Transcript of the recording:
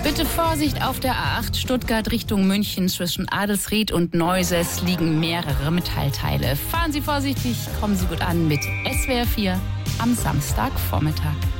Bitte Vorsicht auf der A8 Stuttgart Richtung München. Zwischen Adelsried und Neuses liegen mehrere Metallteile. Fahren Sie vorsichtig, kommen Sie gut an mit SWR 4 am Samstagvormittag.